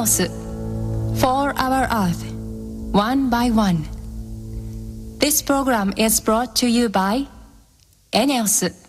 ENEOS For Our Earth One by One. This program is brought to you by ENEOS